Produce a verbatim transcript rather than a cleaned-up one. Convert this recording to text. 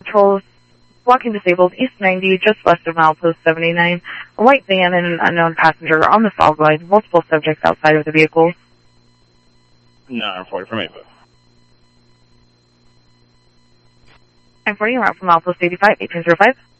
Patrol walking disabled, East ninety, just west of milepost seventy-nine. A white van and an unknown passenger on the fog line. Multiple subjects outside of the vehicle. nine forty from eight. I'm forty, route from milepost eighty-five, eighteen oh five.